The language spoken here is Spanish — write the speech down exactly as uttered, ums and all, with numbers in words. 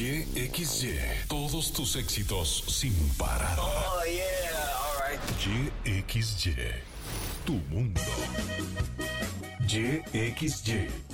Y X Y. Todos tus éxitos sin parar. Oh, yeah, all right. Y X Y. Tu mundo. Y X Y.